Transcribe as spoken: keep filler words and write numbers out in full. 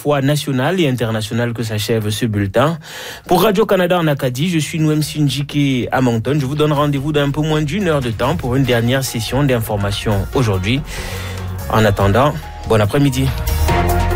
fois national et international que s'achève ce bulletin. Pour Radio-Canada en Acadie, je suis Nouem Sinjike à Moncton. Je vous donne rendez-vous dans un peu moins d'une heure de temps pour une dernière session d'information aujourd'hui. En attendant, bon après-midi.